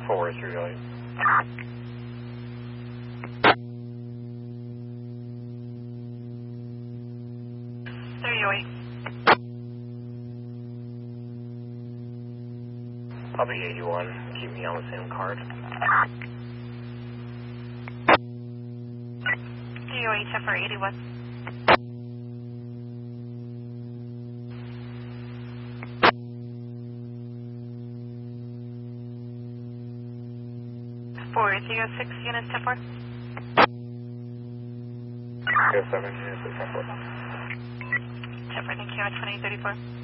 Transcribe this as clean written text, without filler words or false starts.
4 through value. There you wait. I'll be 81. Keep me on the same card. DOH for 81. For 06 units 10-4. 07 units at 10-4. 10-4, thank you, 2034.